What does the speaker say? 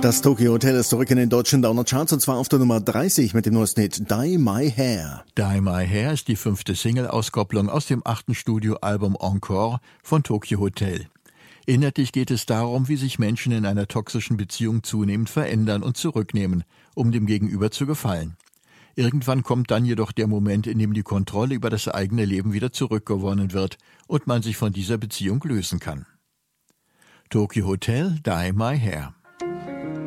Das Tokyo Hotel ist zurück in den deutschen Downer-Charts und zwar auf der Nummer 30 mit dem neuesten Hit Dye My Hair. Dye My Hair ist die 5. Single-Auskopplung aus dem 8. Studioalbum Encore von Tokyo Hotel. Inhaltlich geht es darum, wie sich Menschen in einer toxischen Beziehung zunehmend verändern und zurücknehmen, um dem Gegenüber zu gefallen. Irgendwann kommt dann jedoch der Moment, in dem die Kontrolle über das eigene Leben wieder zurückgewonnen wird und man sich von dieser Beziehung lösen kann. Tokyo Hotel, Dye My Hair.